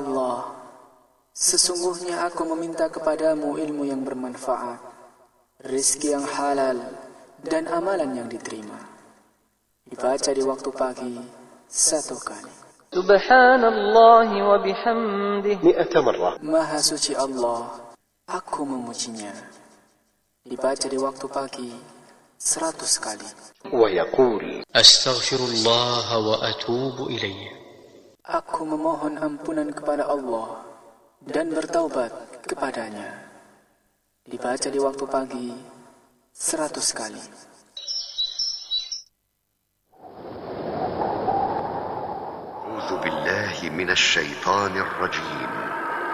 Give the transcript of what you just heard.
Allah, sesungguhnya aku meminta kepadamu ilmu yang bermanfaat, rizki yang halal, dan amalan yang diterima. Dibaca di waktu pagi 1 kali. Subhanallah wa bihamdih 100 marrah. Maha suci Allah, aku memujinya. Dibaca di waktu pagi 100 kali. ويقول أستغفر الله وأتوب إليه. Aku memohon ampunan kepada Allah dan bertaubat kepadanya. Dibaca di waktu pagi 100 kali. أعوذ بالله من الشيطان الرجيم